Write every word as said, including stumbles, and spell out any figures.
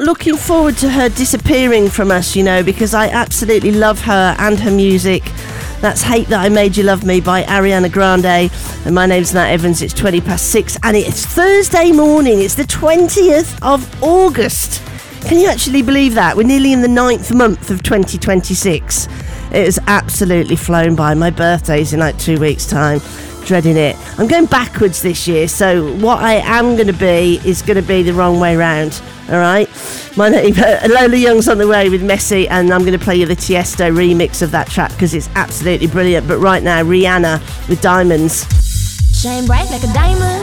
looking forward to her disappearing from us, you know, because I absolutely love her and her music. That's Hate That I Made You Love Me by Ariana Grande. And my name's Nat Evans. It's twenty past six and it's Thursday morning. It's the twentieth of August. Can you actually believe that? We're nearly in the ninth month of twenty twenty-six. It has absolutely flown by. My birthday's in like two weeks' time. Dreading it. I'm going backwards this year, so what I am going to be is going to be the wrong way round. All right? My name, Lola Young's on the way with Messi, and I'm going to play you the Tiesto remix of that track because it's absolutely brilliant. But right now, Rihanna with Diamonds. Shine bright like a diamond.